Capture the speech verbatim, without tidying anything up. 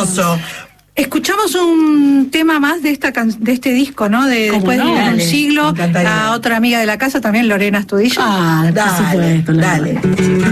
hermoso. Escuchamos un tema más de esta can de este disco, ¿no? De Después no? de un Dale, siglo, me encantaría. a otra amiga de la casa también, Lorena Astudillo. Ah, por Dale, supuesto, la dale. verdad.